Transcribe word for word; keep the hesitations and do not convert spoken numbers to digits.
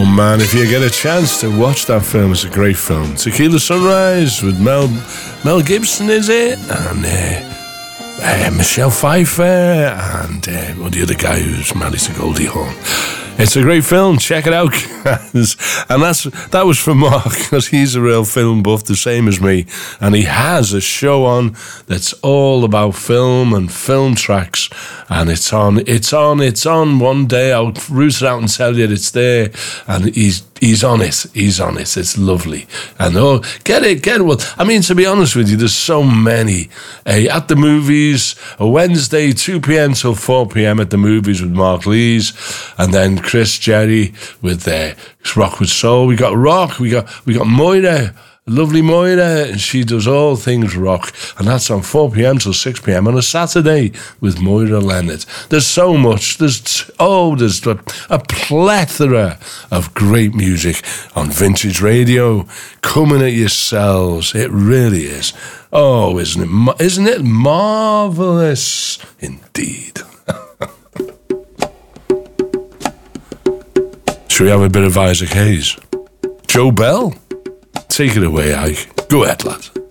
Oh man, if you get a chance to watch that film, it's a great film. Tequila Sunrise with Mel Mel Gibson, is it? And uh, uh, Michelle Pfeiffer and uh, well, the other guy who's married to Goldie Hawn. It's a great film. Check it out, guys. And that's that was for Mark, because he's a real film buff, the same as me. And he has a show on that's all about film and film tracks. And it's on, it's on, it's on. One day I'll root it out and tell you it's there. And he's he's on it. He's on it. It's lovely. And oh, get it, get it. Well, I mean, to be honest with you, there's so many. Uh, at the movies, a Wednesday, two p.m. till four p.m. at the movies with Mark Lees. And then Chris Jerry with uh, Rock with Soul. We got Rock. We got we got Moira. Lovely Moira, and she does all things rock, and that's on four p.m. till six p.m. on a Saturday with Moira Leonard. There's so much, there's oh, there's a, a plethora of great music on Vintage Radio coming at yourselves. It really is. Oh, isn't it? Isn't it marvelous? Indeed. Should we have a bit of Isaac Hayes? Joe Bell? Take it away, Ike. Go ahead, lad.